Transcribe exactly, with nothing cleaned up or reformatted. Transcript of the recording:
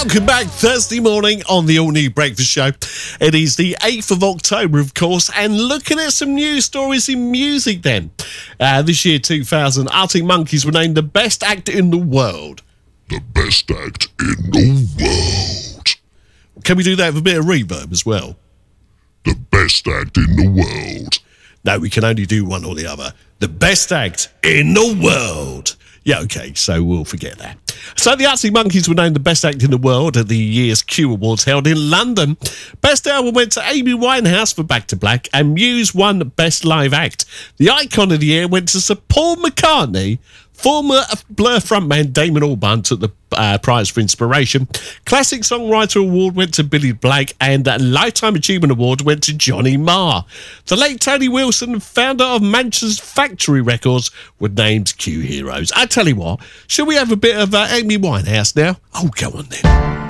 Welcome back Thursday morning on the All New Breakfast Show. It is the eighth of October, of course, and looking at some news stories in music then. Uh, this year, two thousand, Arctic Monkeys were named the best act in the world. The best act in the world. Can we do that with a bit of reverb as well? The best act in the world. No, we can only do one or the other. The best act in the world. Yeah, okay, so we'll forget that. So the Arctic Monkeys were named the best act in the world at the year's Q Awards held in London. Best album went to Amy Winehouse for Back to Black, and Muse won Best Live Act. The icon of the year went to Sir Paul McCartney. Former Blur frontman Damon Albarn took the uh, prize for inspiration. Classic Songwriter Award went to Billy Blake, and a Lifetime Achievement Award went to Johnny Marr. The late Tony Wilson, founder of Manchester Factory Records, were named Q Heroes. I tell you what, shall we have a bit of uh, Amy Winehouse now? Oh, go on then.